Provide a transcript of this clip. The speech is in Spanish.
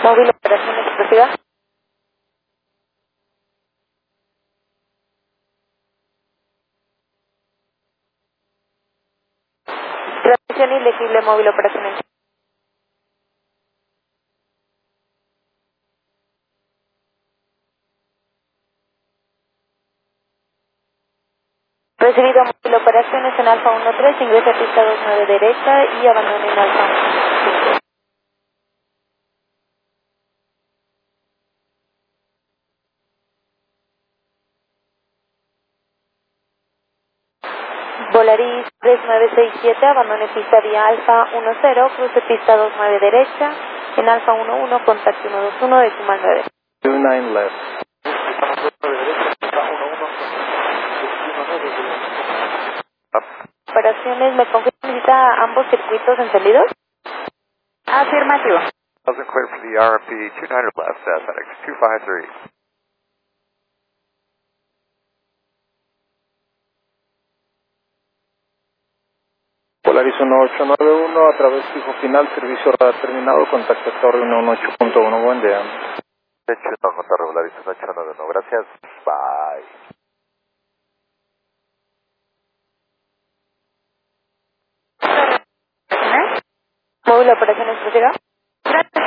Móvil operaciones explosivas. Transmisión ilegible, móvil operaciones. Recibido móvil operaciones en Alfa 13, ingresa a pista 29 derecha y abandone en Alfa 1. Volaris 3967, abandone pista vía Alfa 10, cruce pista 29 derecha, en Alfa 11, contacto 121, decimal 9. 29 left. Operaciones, ¿me confirma si necesita ambos circuitos encendidos? Afirmativo. 1000 clear for the RMP 29 left, FedEx 253. Polaris 1891, a través fijo final, servicio radar terminado, contacto torre 118.1, buen día. Hecho, no, contar Volaris 1891, gracias, bye. Móvil operaciones explosivas. Gracias.